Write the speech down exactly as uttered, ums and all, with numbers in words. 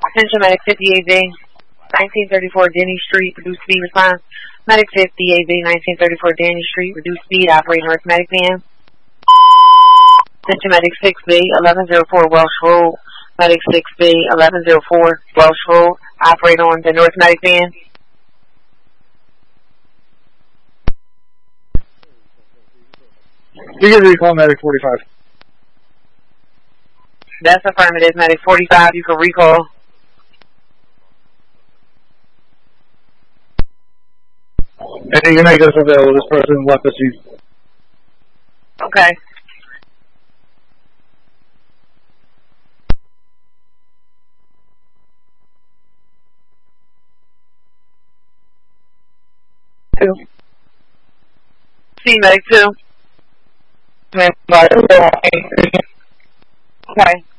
Attention Medic fifty-eight V, nineteen thirty-four Denny Street, reduced speed response. Medic fifty-eight V, nineteen thirty-four Denny Street, reduced speed, operating North Medic van. Attention Medic six V, eleven oh four Welsh Road. Medic six V, eleven oh four Welsh Road, operate on the North Medic van. You can recall Medic forty-five. That's affirmative. Medic forty-five, you can recall. Any unit is available. This person left the scene. Okay. Two. C Medic two. Okay.